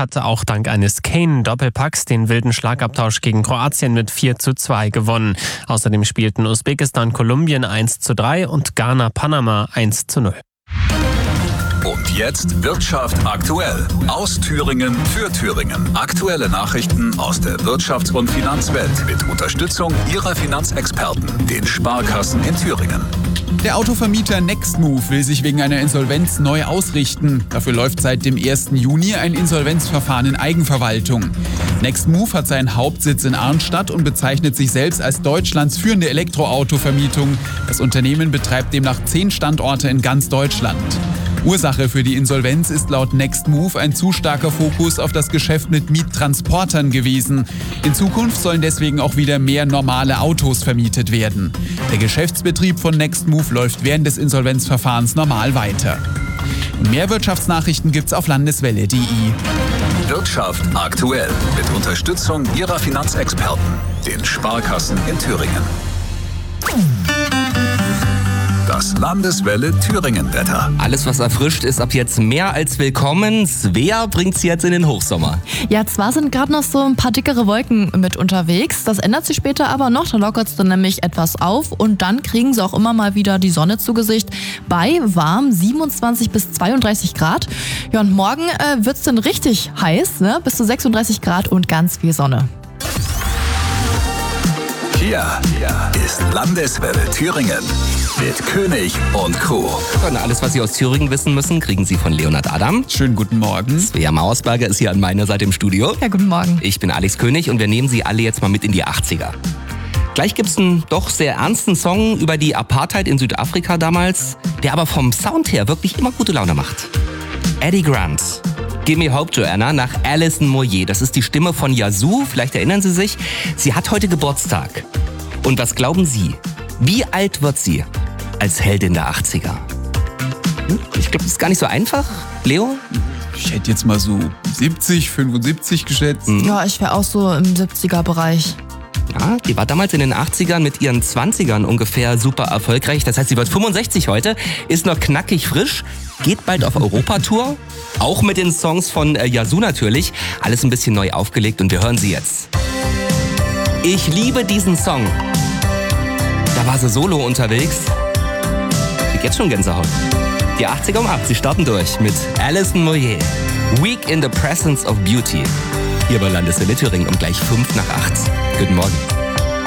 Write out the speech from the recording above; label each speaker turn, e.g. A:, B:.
A: hatte auch dank eines Kane-Doppelpacks den wilden Schlagabtausch gegen Kroatien mit 4:2 gewonnen. Außerdem spielten Usbekistan-Kolumbien 1:3 und Ghana-Panama 1:0.
B: Und jetzt Wirtschaft aktuell. Aus Thüringen für Thüringen. Aktuelle Nachrichten aus der Wirtschafts- und Finanzwelt mit Unterstützung Ihrer Finanzexperten, den Sparkassen in Thüringen.
C: Der Autovermieter Nextmove will sich wegen einer Insolvenz neu ausrichten. Dafür läuft seit dem 1. Juni ein Insolvenzverfahren in Eigenverwaltung. Nextmove hat seinen Hauptsitz in Arnstadt und bezeichnet sich selbst als Deutschlands führende Elektroautovermietung. Das Unternehmen betreibt demnach 10 Standorte in ganz Deutschland. Ursache für die Insolvenz ist laut Nextmove ein zu starker Fokus auf das Geschäft mit Miettransportern gewesen. In Zukunft sollen deswegen auch wieder mehr normale Autos vermietet werden. Der Geschäftsbetrieb von Nextmove läuft während des Insolvenzverfahrens normal weiter. Und mehr Wirtschaftsnachrichten gibt's auf landeswelle.de.
B: Wirtschaft aktuell mit Unterstützung Ihrer Finanzexperten, den Sparkassen in Thüringen. Das Landeswelle Thüringen-Wetter.
D: Alles, was erfrischt, ist ab jetzt mehr als willkommen. Svea bringt's jetzt in den Hochsommer.
E: Ja, zwar sind gerade noch so ein paar dickere Wolken mit unterwegs. Das ändert sich später aber noch. Da lockert es dann nämlich etwas auf. Und dann kriegen sie auch immer mal wieder die Sonne zu Gesicht bei warm 27 bis 32 Grad. Ja, und morgen wird's dann richtig heiß, ne? Bis zu 36 Grad und ganz viel Sonne.
B: Hier ist Landeswelle Thüringen mit König und Co.
D: Und alles, was Sie aus Thüringen wissen müssen, kriegen Sie von Leonhard Adam.
C: Schönen guten Morgen.
D: Svea Mauersberger ist hier an meiner Seite im Studio.
E: Ja, guten Morgen.
D: Ich bin Alex König und wir nehmen Sie alle jetzt mal mit in die 80er. Gleich gibt's einen doch sehr ernsten Song über die Apartheid in Südafrika damals, der aber vom Sound her wirklich immer gute Laune macht. Eddie Grant. Give Me Hope, Joanna, nach Alison Moyet. Das ist die Stimme von Yazoo, vielleicht erinnern Sie sich. Sie hat heute Geburtstag. Und was glauben Sie? Wie alt wird sie als Heldin der 80er? Ich glaube, das ist gar nicht so einfach. Leo?
C: Ich hätte jetzt mal so 70, 75 geschätzt.
E: Ja, ich wäre auch so im 70er-Bereich.
D: Ja, die war damals in den 80ern mit ihren 20ern ungefähr super erfolgreich. Das heißt, sie wird 65 heute, ist noch knackig frisch, geht bald auf Europatour. Auch mit den Songs von Yazoo natürlich. Alles ein bisschen neu aufgelegt und wir hören sie jetzt. Ich liebe diesen Song. Da war sie solo unterwegs. Ich krieg jetzt schon Gänsehaut. Die 80er um 8, sie starten durch mit Alison Moyet. Weak in the Presence of Beauty. Hier bei Landeswelle Thüringen um gleich 7:55. Guten Morgen.